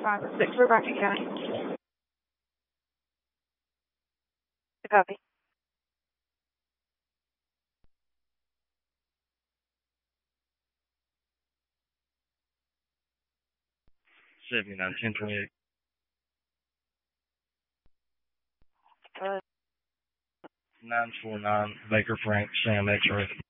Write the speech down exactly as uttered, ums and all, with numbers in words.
five six for Bracken County. Copy. seventy-nine, ten twenty-eight. Uh, nine four nine Baker Frank Sam X-ray.